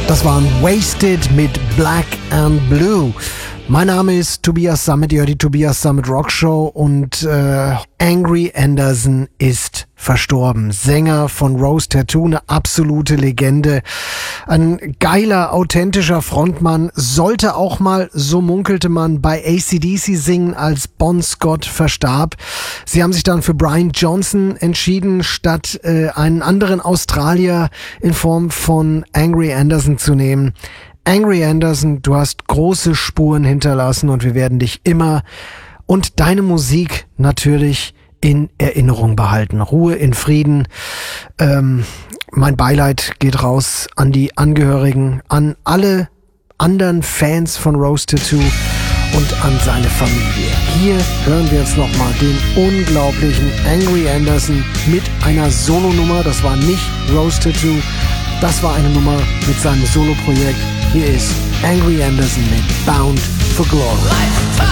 Das waren Wasted mit Black and Blue. Mein Name ist Tobias Sammet, ihr hört die Tobias Sammet Rock Show und Angry Anderson ist verstorben. Sänger von Rose Tattoo, eine absolute Legende. Ein geiler, authentischer Frontmann. Sollte auch mal, so munkelte man, bei AC/DC singen, als Bon Scott verstarb. Sie haben sich dann für Brian Johnson entschieden, statt einen anderen Australier in Form von Angry Anderson zu nehmen. Angry Anderson, du hast große Spuren hinterlassen und wir werden dich immer und deine Musik natürlich in Erinnerung behalten. Ruhe in Frieden. Mein Beileid geht raus an die Angehörigen, an alle anderen Fans von Rose Tattoo und an seine Familie. Hier hören wir jetzt nochmal den unglaublichen Angry Anderson mit einer Solonummer. Das war nicht Rose Tattoo, das war eine Nummer mit seinem Soloprojekt. Hier ist Angry Anderson mit Bound for Glory.